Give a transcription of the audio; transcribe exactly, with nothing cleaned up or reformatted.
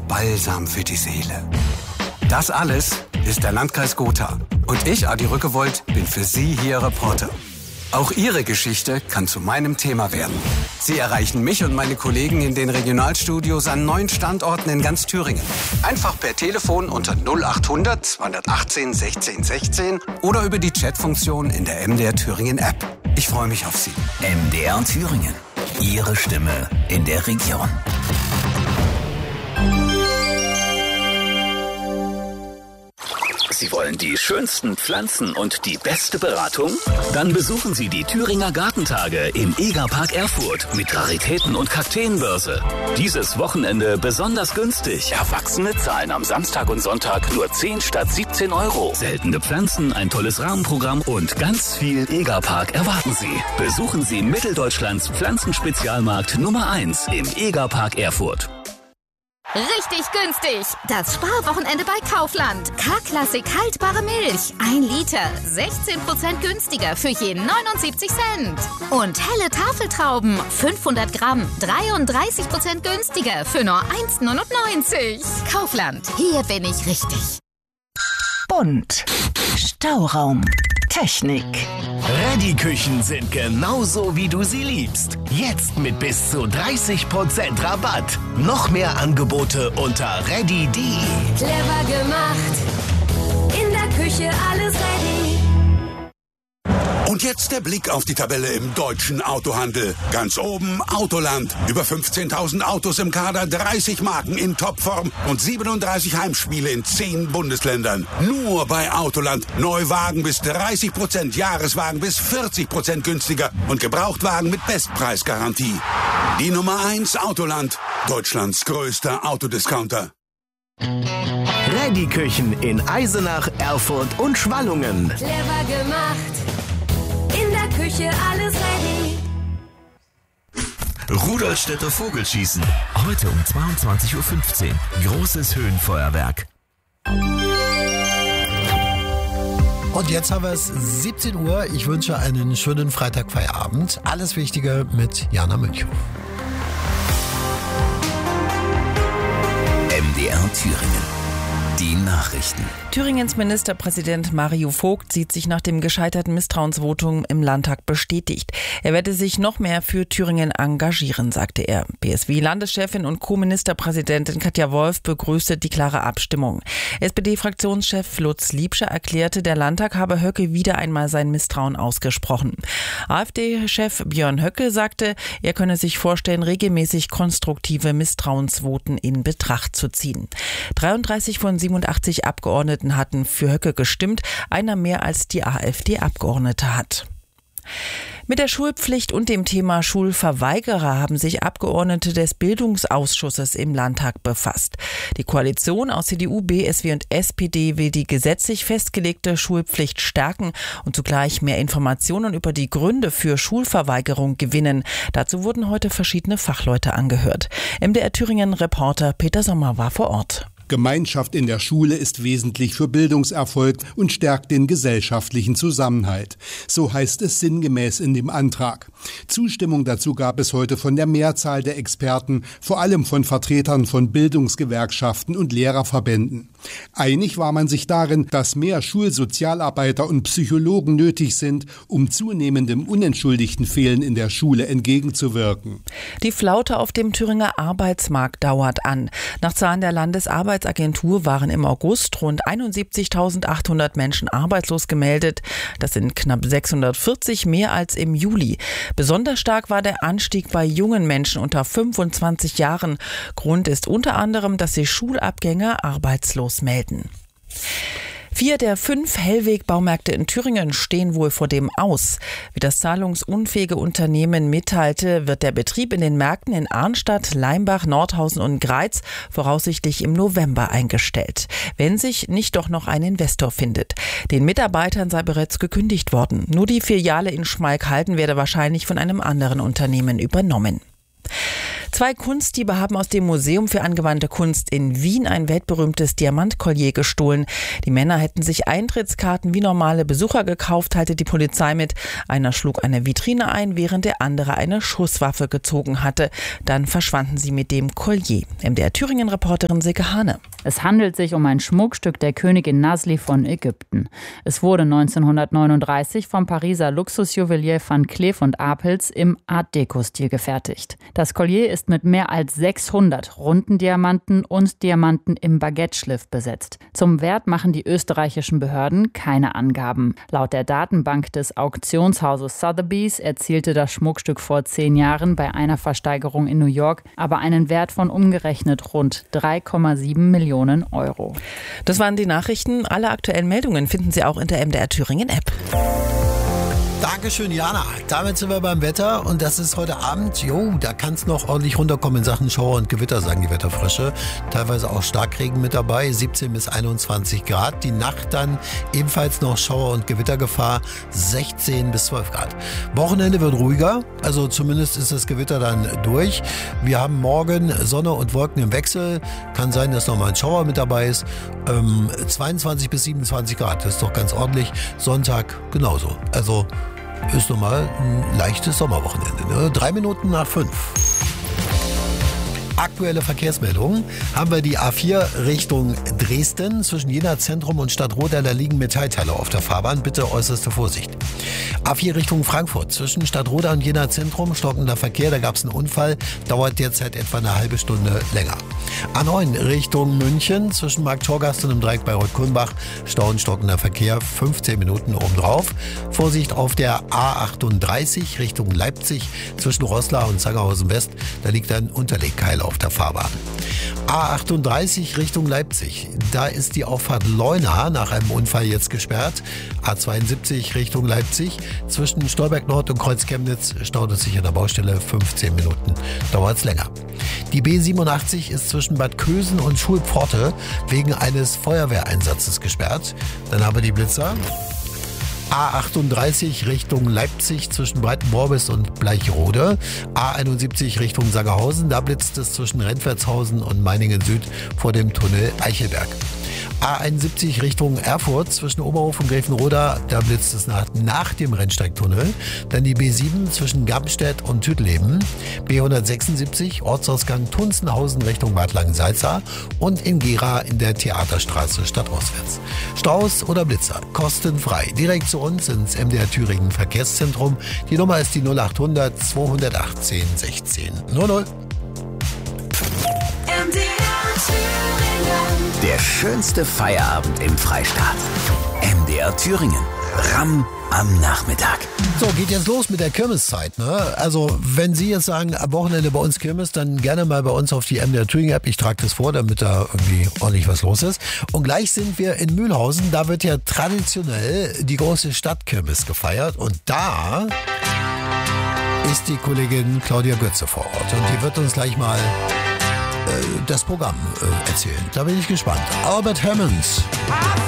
Balsam für die Seele. Das alles ist der Landkreis Gotha. Und ich, Adi Rückewold, bin für Sie hier Reporter. Auch Ihre Geschichte kann zu meinem Thema werden. Sie erreichen mich und meine Kollegen in den Regionalstudios an neun Standorten in ganz Thüringen. Einfach per Telefon unter null achthundert zweihundertachtzehn sechzehn sechzehn oder über die Chatfunktion in der M D R Thüringen App. Ich freue mich auf Sie. M D R Thüringen. Ihre Stimme in der Region. Sie wollen die schönsten Pflanzen und die beste Beratung? Dann besuchen Sie die Thüringer Gartentage im Egerpark Erfurt mit Raritäten und Kakteenbörse. Dieses Wochenende besonders günstig. Erwachsene zahlen am Samstag und Sonntag nur zehn statt siebzehn Euro. Seltene Pflanzen, ein tolles Rahmenprogramm und ganz viel Egerpark erwarten Sie. Besuchen Sie Mitteldeutschlands Pflanzenspezialmarkt Nummer eins im Egerpark Erfurt. Richtig günstig. Das Sparwochenende bei Kaufland. K-Klassik haltbare Milch. Ein Liter. sechzehn Prozent günstiger für je neunundsiebzig Cent. Und helle Tafeltrauben. fünfhundert Gramm. dreiunddreißig Prozent günstiger für nur eins neunundneunzig. Kaufland. Hier bin ich richtig. Bunt. Stauraum. Technik. Reddy-Küchen sind genauso, wie du sie liebst. Jetzt mit bis zu dreißig Prozent Rabatt. Noch mehr Angebote unter reddy punkt de. Clever gemacht. In der Küche alles ready. Und jetzt der Blick auf die Tabelle im deutschen Autohandel. Ganz oben Autoland. Über fünfzehntausend Autos im Kader, dreißig Marken in Topform und siebenunddreißig Heimspiele in zehn Bundesländern. Nur bei Autoland. Neuwagen bis dreißig Prozent, Jahreswagen bis vierzig Prozent günstiger und Gebrauchtwagen mit Bestpreisgarantie. Die Nummer eins Autoland. Deutschlands größter Autodiscounter. Reddy-Küchen in Eisenach, Erfurt und Schwallungen. Clever gemacht. In der Küche alles ready. Rudolstädter Vogelschießen. Heute um zweiundzwanzig Uhr fünfzehn. Großes Höhenfeuerwerk. Und jetzt haben wir es siebzehn Uhr. Ich wünsche einen schönen Freitagfeierabend. Alles Wichtige mit Jana Münchow. M D R Thüringen. Die Nachrichten. Thüringens Ministerpräsident Mario Vogt sieht sich nach dem gescheiterten Misstrauensvotum im Landtag bestätigt. Er werde sich noch mehr für Thüringen engagieren, sagte er. B S W-Landeschefin und Co-Ministerpräsidentin Katja Wolf begrüßte die klare Abstimmung. S P D-Fraktionschef Lutz Liebscher erklärte, der Landtag habe Höcke wieder einmal sein Misstrauen ausgesprochen. AfD-Chef Björn Höcke sagte, er könne sich vorstellen, regelmäßig konstruktive Misstrauensvoten in Betracht zu ziehen. dreiunddreißig von siebenundachtzig Abgeordneten hatten für Höcke gestimmt, einer mehr als die AfD-Abgeordnete hat. Mit der Schulpflicht und dem Thema Schulverweigerer haben sich Abgeordnete des Bildungsausschusses im Landtag befasst. Die Koalition aus C D U, B S W und S P D will die gesetzlich festgelegte Schulpflicht stärken und zugleich mehr Informationen über die Gründe für Schulverweigerung gewinnen. Dazu wurden heute verschiedene Fachleute angehört. M D R Thüringen-Reporter Peter Sommer war vor Ort. Gemeinschaft in der Schule ist wesentlich für Bildungserfolg und stärkt den gesellschaftlichen Zusammenhalt. So heißt es sinngemäß in dem Antrag. Zustimmung dazu gab es heute von der Mehrzahl der Experten, vor allem von Vertretern von Bildungsgewerkschaften und Lehrerverbänden. Einig war man sich darin, dass mehr Schulsozialarbeiter und Psychologen nötig sind, um zunehmendem unentschuldigten Fehlen in der Schule entgegenzuwirken. Die Flaute auf dem Thüringer Arbeitsmarkt dauert an. Nach Zahlen der Landesarbeitsagentur waren im August rund einundsiebzigtausendachthundert Menschen arbeitslos gemeldet. Das sind knapp sechshundertvierzig mehr als im Juli. Besonders stark war der Anstieg bei jungen Menschen unter fünfundzwanzig Jahren. Grund ist unter anderem, dass sich Schulabgänger arbeitslos melden. Vier der fünf Hellweg-Baumärkte in Thüringen stehen wohl vor dem Aus. Wie das zahlungsunfähige Unternehmen mitteilte, wird der Betrieb in den Märkten in Arnstadt, Leimbach, Nordhausen und Greiz voraussichtlich im November eingestellt, wenn sich nicht doch noch ein Investor findet. Den Mitarbeitern sei bereits gekündigt worden. Nur die Filiale in Schmalkalden werde wahrscheinlich von einem anderen Unternehmen übernommen. Zwei Kunstdiebe haben aus dem Museum für angewandte Kunst in Wien ein weltberühmtes Diamantkollier gestohlen. Die Männer hätten sich Eintrittskarten wie normale Besucher gekauft, teilte die Polizei mit. Einer schlug eine Vitrine ein, während der andere eine Schusswaffe gezogen hatte. Dann verschwanden sie mit dem Kollier. M D R Thüringen-Reporterin Silke Hane. Es handelt sich um ein Schmuckstück der Königin Nasli von Ägypten. Es wurde neunzehnhundertneununddreißig vom Pariser Luxusjuwelier Van Cleef und Arpels im Art-Deco-Stil gefertigt. Das Kollier ist mit mehr als sechshundert runden Diamanten und Diamanten im Baguette-Schliff besetzt. Zum Wert machen die österreichischen Behörden keine Angaben. Laut der Datenbank des Auktionshauses Sotheby's erzielte das Schmuckstück vor zehn Jahren bei einer Versteigerung in New York aber einen Wert von umgerechnet rund drei Komma sieben Millionen Euro. Das waren die Nachrichten. Alle aktuellen Meldungen finden Sie auch in der M D R Thüringen App. Dankeschön, Jana. Damit sind wir beim Wetter und das ist heute Abend, jo, da kann es noch ordentlich runterkommen in Sachen Schauer und Gewitter, sagen die Wetterfrösche. Teilweise auch Starkregen mit dabei, siebzehn bis einundzwanzig Grad. Die Nacht dann ebenfalls noch Schauer- und Gewittergefahr, sechzehn bis zwölf Grad. Wochenende wird ruhiger, also zumindest ist das Gewitter dann durch. Wir haben morgen Sonne und Wolken im Wechsel. Kann sein, dass nochmal ein Schauer mit dabei ist. Ähm, zweiundzwanzig bis siebenundzwanzig Grad, das ist doch ganz ordentlich. Sonntag genauso. Also ist nochmal ein leichtes Sommerwochenende. Ne? Drei Minuten nach fünf. Aktuelle Verkehrsmeldungen haben wir die A vier Richtung Dresden. Zwischen Jena Zentrum und Stadtroda, da liegen Metallteile auf der Fahrbahn. Bitte äußerste Vorsicht. A vier Richtung Frankfurt. Zwischen Stadtroda und Jena Zentrum stockender Verkehr. Da gab es einen Unfall. Dauert derzeit etwa eine halbe Stunde länger. A neun Richtung München. Zwischen Markt-Torgast und im Dreieck bei Reuth-Kulmbach. Stau und stockender Verkehr. fünfzehn Minuten obendrauf. Vorsicht auf der A achtunddreißig Richtung Leipzig. Zwischen Roßla und Zangerhausen West. Da liegt ein Unterlegkeil auf der Fahrbahn. A achtunddreißig Richtung Leipzig. Da ist die Auffahrt Leuna nach einem Unfall jetzt gesperrt. A zweiundsiebzig Richtung Leipzig. Zwischen Stolberg Nord und Kreuz Chemnitz staut es sich an der Baustelle. fünfzehn Minuten dauert es länger. Die B siebenundachtzig ist zwischen Bad Kösen und Schulpforte wegen eines Feuerwehreinsatzes gesperrt. Dann haben wir die Blitzer. A achtunddreißig Richtung Leipzig zwischen Breitenmorbis und Bleichrode. A einundsiebzig Richtung Sangerhausen. Da blitzt es zwischen Rentwertshausen und Meiningen Süd vor dem Tunnel Eichelberg. A einundsiebzig Richtung Erfurt zwischen Oberhof und Gräfenroda. Da blitzt es nach, nach dem Rennsteigtunnel. Dann die B sieben zwischen Gamstedt und Tüttleben. B hundertsechsundsiebzig Ortsausgang Tunzenhausen Richtung Bad Langensalza. Und in Gera in der Theaterstraße stadtauswärts. Staus oder Blitzer kostenfrei. Direkt zu uns ins M D R Thüringen Verkehrszentrum. Die Nummer ist die null achthundert zweihundertachtzehn sechzehn null null. M D R Thüringen. Der schönste Feierabend im Freistaat. M D R Thüringen. Ramm am Nachmittag. So, geht jetzt los mit der Kirmeszeit. Ne? Also, wenn Sie jetzt sagen, am Wochenende bei uns Kirmes, dann gerne mal bei uns auf die M D R Thüringen App. Ich trage das vor, damit da irgendwie ordentlich was los ist. Und gleich sind wir in Mühlhausen. Da wird ja traditionell die große Stadtkirmes gefeiert. Und da ist die Kollegin Claudia Götze vor Ort. Und die wird uns gleich mal äh, das Programm äh, erzählen. Da bin ich gespannt. Albert Hammond.